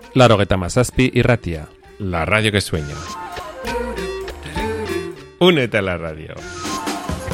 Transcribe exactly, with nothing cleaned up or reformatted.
Laurogeita hamazazpi irratia. La radio que sueña. Únete a la radio.